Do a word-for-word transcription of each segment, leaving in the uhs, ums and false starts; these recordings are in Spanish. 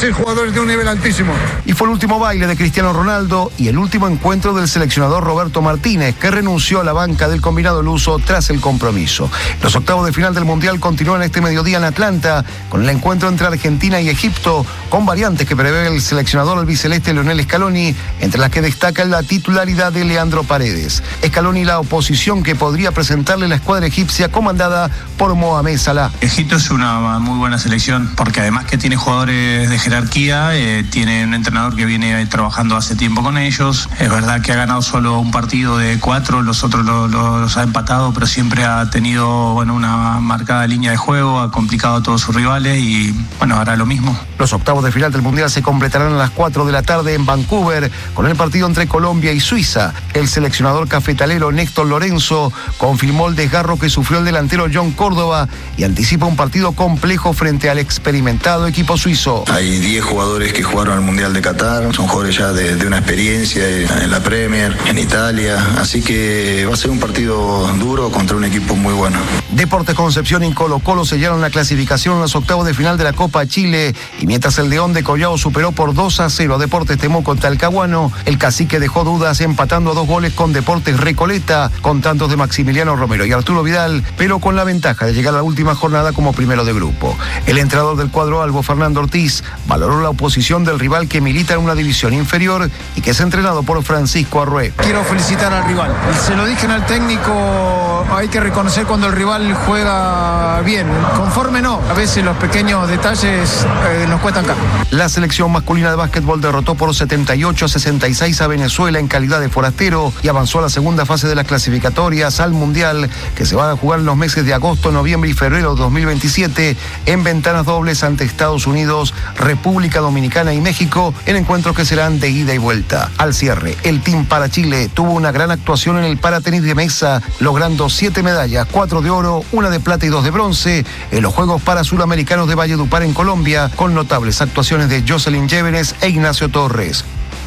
seis jugadores de un nivel altísimo. Y fue el último baile de Cristiano Ronaldo y el último encuentro del seleccionador Roberto Martínez, que renunció a la banca del combinado luso tras el compromiso. Los octavos de final del Mundial continúan este mediodía en Atlanta, con el encuentro entre Argentina y Egipto, con variantes que prevé el seleccionador albiceleste Lionel Scaloni, entre las que destaca la titularidad de Leandro Paredes. Scaloni y la oposición que podría presentarle la escuadra egipcia comandada por Mohamed Salah. Egipto es una muy buena selección porque además que tiene jugadores de jerarquía, eh, tiene un entrenador que viene trabajando hace tiempo con ellos. Es verdad que ha ganado solo un partido de cuatro, los otros lo, lo, los ha empatado, pero siempre ha tenido bueno, una marcada línea de juego, ha complicado a todos sus rivales y bueno, hará lo mismo. Los octavos de final del Mundial se completarán a las cuatro de la tarde en Vancouver con el partido entre Colombia y Suiza. El seleccionador cafetalero Néstor Lorenzo confirmó el desgarro que sufrió el delantero John Córdoba y anticipa un partido complejo frente al experimentado equipo suizo. Hay diez jugadores que jugaron al Mundial de Qatar, son jugadores ya de, de una experiencia en la Premier, en Italia, así que va a ser un partido duro contra un equipo muy bueno. Deportes Concepción y Colo Colo sellaron la clasificación en los octavos de final de la Copa Chile y mientras el León de Collao superó por dos a cero a Deportes Temuco Talcahuano, el Cacique dejó dudas empatando a dos goles con Deportes Recoleta, con tantos de Maximiliano Romero y Arturo Vidal, pero con la ventaja de llegar a la última jornada como primero de grupo. El entrenador del cuadro albo, Fernando Ortiz, valoró la oposición del rival que milita en una división inferior y que es entrenado por Francisco Arrué. Quiero felicitar al rival. Se lo dije al técnico, hay que reconocer cuando el rival juega bien. Conforme no, a veces los pequeños detalles eh, nos cuestan caro. La selección masculina de básquetbol derrotó por setenta y ocho a sesenta y seis a Venezuela en calidad de forastero y avanzó a la segunda fase de las clasificatorias al Mundial, que se van a jugar en los meses de agosto, noviembre y febrero de dos mil veintisiete en ventanas dobles ante Estados Unidos, República Dominicana y México, en encuentros que serán de ida y vuelta. Al cierre, el Team para Chile tuvo una gran actuación en el paratenis de mesa, logrando siete medallas, cuatro de oro, una de plata y dos de bronce, en los Juegos Parasuramericanos de Valledupar en Colombia, con notables actuaciones de Jocelyn Llévenes e Ignacio Torres.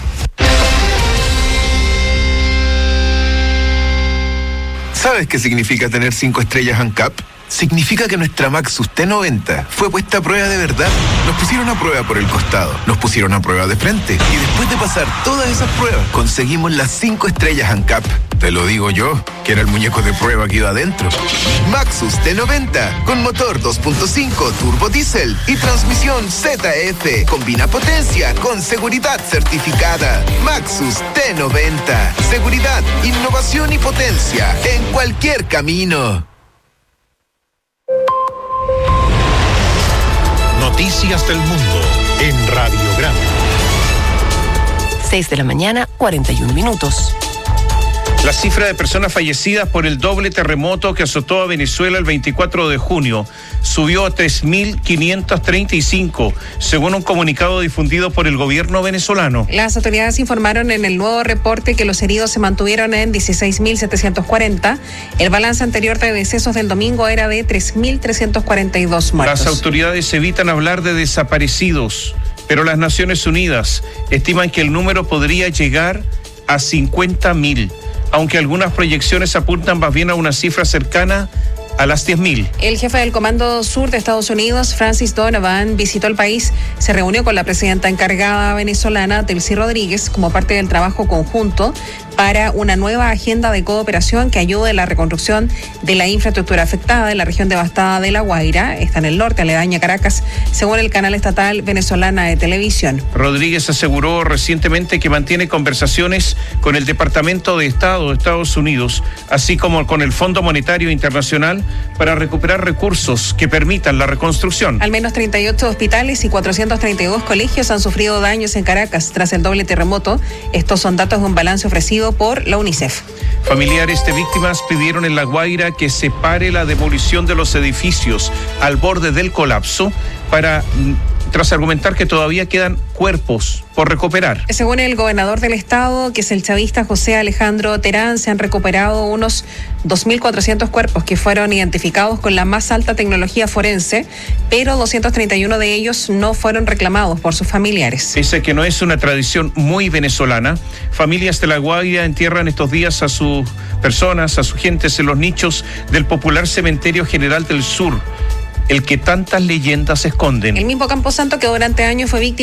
¿Sabes qué significa tener cinco estrellas ANCAP? Significa que nuestra Maxus T noventa fue puesta a prueba de verdad. Nos pusieron a prueba por el costado, nos pusieron a prueba de frente y después de pasar todas esas pruebas, conseguimos las cinco estrellas ANCAP. Te lo digo yo, que era el muñeco de prueba que iba adentro. Maxus T noventa, con motor dos punto cinco turbo diésel y transmisión Z F. Combina potencia con seguridad certificada. Maxus T noventa, seguridad, innovación y potencia en cualquier camino. Noticias del Mundo en Radio Grande. seis de la mañana, cuarenta y un minutos. La cifra de personas fallecidas por el doble terremoto que azotó a Venezuela el veinticuatro de junio subió a tres mil quinientos treinta y cinco, según un comunicado difundido por el gobierno venezolano. Las autoridades informaron en el nuevo reporte que los heridos se mantuvieron en dieciséis mil setecientos cuarenta. El balance anterior de decesos del domingo era de tres mil trescientos cuarenta y dos muertos. Las autoridades evitan hablar de desaparecidos, pero las Naciones Unidas estiman que el número podría llegar a cincuenta mil. Aunque algunas proyecciones apuntan más bien a una cifra cercana a las diez mil. El jefe del Comando Sur de Estados Unidos, Francis Donovan, visitó el país, se reunió con la presidenta encargada venezolana, Delcy Rodríguez, como parte del trabajo conjunto para una nueva agenda de cooperación que ayude en la reconstrucción de la infraestructura afectada en la región devastada de La Guaira, está en el norte, aledaña a Caracas, según el canal estatal venezolana de televisión. Rodríguez aseguró recientemente que mantiene conversaciones con el Departamento de Estado de Estados Unidos, así como con el Fondo Monetario Internacional, para recuperar recursos que permitan la reconstrucción. Al menos treinta y ocho hospitales y cuatrocientos treinta y dos colegios han sufrido daños en Caracas tras el doble terremoto. Estos son datos de un balance ofrecido por la UNICEF. Familiares de víctimas pidieron en La Guaira que se pare la demolición de los edificios al borde del colapso para, tras argumentar que todavía quedan cuerpos por recuperar. Según el gobernador del estado, que es el chavista José Alejandro Terán, se han recuperado unos dos mil cuatrocientos cuerpos que fueron identificados con la más alta tecnología forense, pero doscientos treinta y uno de ellos no fueron reclamados por sus familiares. Pese a que no es una tradición muy venezolana, familias de La Guaira entierran estos días a sus personas, a sus gentes en los nichos del popular Cementerio General del Sur, el que tantas leyendas esconden. El mismo Camposanto que durante años fue víctima